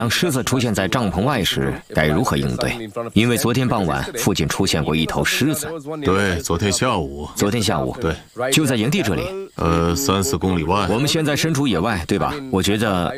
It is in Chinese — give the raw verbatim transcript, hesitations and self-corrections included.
当狮子出现在帐篷外时，该如何应对？因为昨天傍晚附近出现过一头狮子。 对，昨天下午。 昨天下午， 对， 就在营地这里。 呃，三四公里外。 我们现在身处野外，对吧？我觉得